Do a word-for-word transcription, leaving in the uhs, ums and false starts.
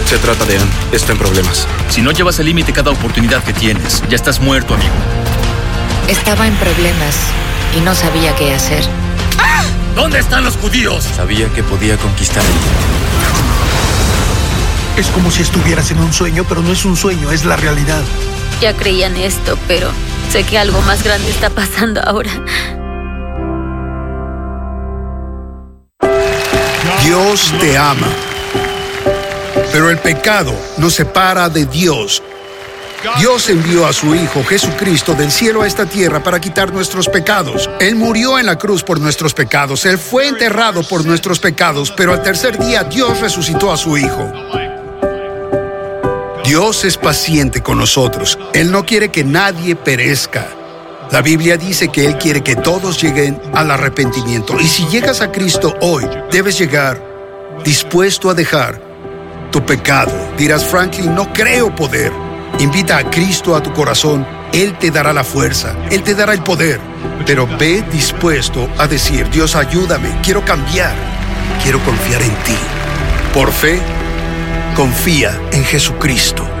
Se trata de Ann. Está en problemas. Si no llevas al límite cada oportunidad que tienes, ya estás muerto, amigo. Estaba en problemas y no sabía qué hacer. ¡Ah! ¿Dónde están los judíos? Sabía que podía conquistar el mundo. Es como si estuvieras en un sueño, pero no es un sueño, es la realidad. Ya creían esto, pero sé que algo más grande está pasando ahora. Dios te ama, pero el pecado nos separa de Dios. Dios envió a su Hijo Jesucristo del cielo a esta tierra para quitar nuestros pecados. Él murió en la cruz por nuestros pecados. Él fue enterrado por nuestros pecados, pero al tercer día Dios resucitó a su Hijo. Dios es paciente con nosotros. Él no quiere que nadie perezca. La Biblia dice que Él quiere que todos lleguen al arrepentimiento. Y si llegas a Cristo hoy, debes llegar dispuesto a dejar tu pecado. Dirás, Franklin, no creo poder. Invita a Cristo a tu corazón. Él te dará la fuerza. Él te dará el poder. Pero ve dispuesto a decir, Dios, ayúdame. Quiero cambiar. Quiero confiar en ti. Por fe, confía en Jesucristo.